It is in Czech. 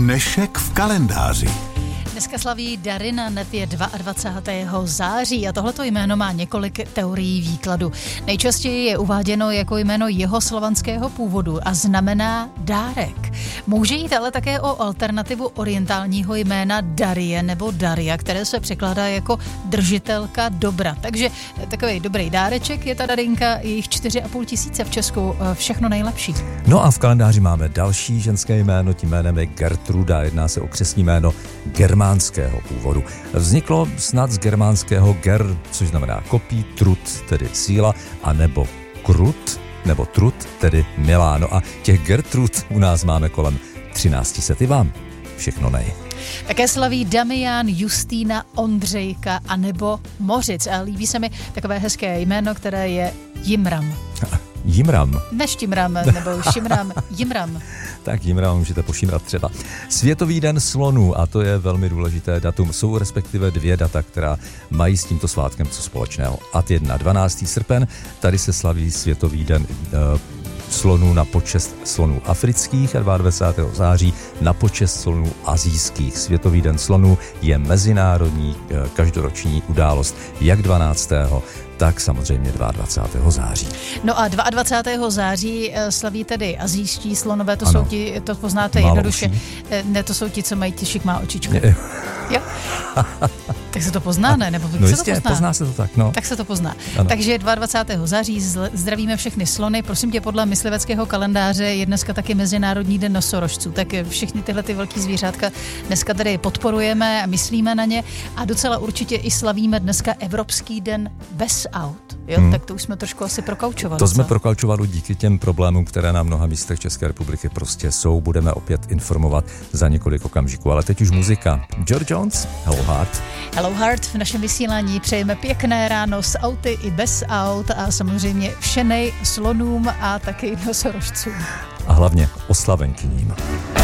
Dnešek v kalendáři. Dneska slaví Darina, dnes je 22. září a tohleto jméno má několik teorií výkladu. Nejčastěji je uváděno jako jméno jihoslovanského původu a znamená dárek. Může jít ale také o alternativu orientálního jména Darie nebo Daria, které se překládá jako držitelka dobra. Takže takový dobrý dáreček je ta Darinka, jejich 4,5 tisíce v Česku, všechno nejlepší. No a v kalendáři máme další ženské jméno, tím jménem je Gertruda, jedná se o křestní jméno germánského původu. Vzniklo snad z germánského ger, což znamená kopí, trud, tedy síla, a nebo krut, nebo trud, tedy milá. No a těch Gertrud u nás máme kolem 1300. I vám všechno nej. Také slaví Damian, Justýna, Ondřejka a nebo Mořic. A líbí se mi takové hezké jméno, které je Jimram. Jimram. Neštimram, nebo šimram, Jimram. Tak Jimram můžete pošimrat třeba. Světový den slonů, a to je velmi důležité datum. Jsou respektive dvě data, která mají s tímto svátkem co společného. A 12. srpen, tady se slaví Světový den slonů na počest slonů afrických a 22. září na počest slonů asijských. Světový den slonů je mezinárodní každoroční událost jak 12. tak samozřejmě 22. září. No a 22. září slaví tedy asijští slonové, to jsou ti, to poznáte jednoduše. Ne, to jsou ti, co mají ty šikmá očičku. Jo? Tak se to pozná, ne? Nebo no se jistě, to pozná? Pozná se to tak, no. Tak se to pozná. Ano. Takže 22. září zdravíme všechny slony. Prosím tě, podle mysliveckého kalendáře je dneska taky Mezinárodní den nosorožců. Tak všechny tyhle ty velký zvířátka dneska tady podporujeme a myslíme na ně. A docela určitě i slavíme dneska Evropský den bez aut. Jo, tak to už jsme trošku asi prokaučovali. To jsme prokaučovali díky těm problémům, které na mnoha místech České republiky prostě jsou. Budeme opět informovat za několik okamžiků. Ale teď už muzika. George Jones, Hello Heart. Hello Heart, v našem vysílání přejeme pěkné ráno s auty i bez aut a samozřejmě všenej slonům a taky nosorožcům. A hlavně oslavenkyním.